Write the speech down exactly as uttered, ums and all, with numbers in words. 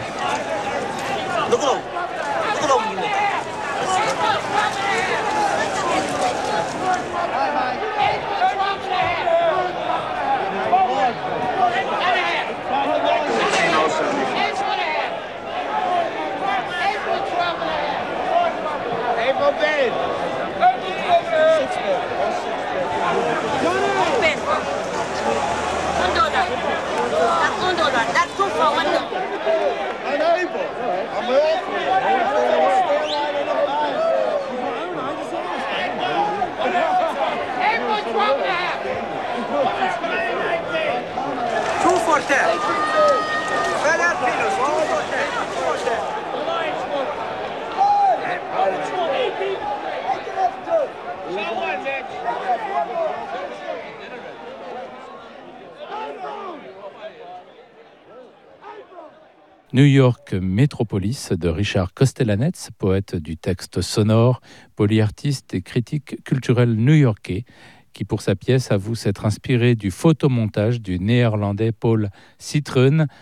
누구로? 누구로 옮기네? April bid. Six bid. Bid. One dollar. That's one dollar. That's two for one dollar. I'm April. I'm April. April twelve and a half. Two for ten. Filipinos, two for ten. Two for ten. New York Metropolis de Richard Kostelanetz, poète du texte sonore, polyartiste et critique culturel new-yorkais, qui pour sa pièce avoue s'être inspiré du photomontage du néerlandais Paul Citroen,